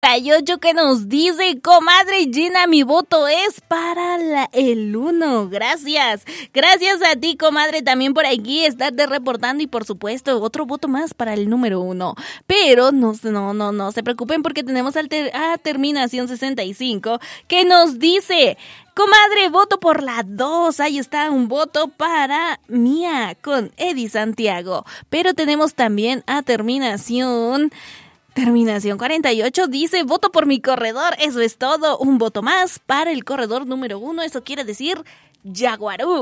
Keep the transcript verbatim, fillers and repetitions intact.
Y ocho que nos dice, comadre Gina, mi voto es para la, el uno. Gracias. Gracias a ti, comadre, también por aquí estarte reportando y por supuesto otro voto más para el número uno. Pero no, no, no, no se preocupen porque tenemos a ter- a terminación sesenta y cinco que nos dice... Comadre, voto por la dos. Ahí está un voto para Mía con Eddie Santiago. Pero tenemos también a terminación... Terminación cuarenta y ocho dice, voto por mi corredor. Eso es todo. Un voto más para el corredor número uno. Eso quiere decir Yaguarú.